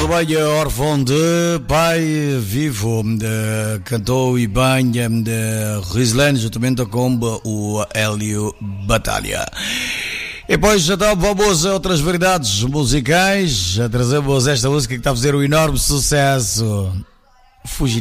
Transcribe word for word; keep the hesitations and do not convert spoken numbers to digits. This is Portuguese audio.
também órfão de pai vivo, de, cantou e bem de Rislane, juntamente com o Hélio Batalha. E depois então vamos a outras variedades musicais. Trazemos esta música que está a fazer um enorme sucesso. Fugir.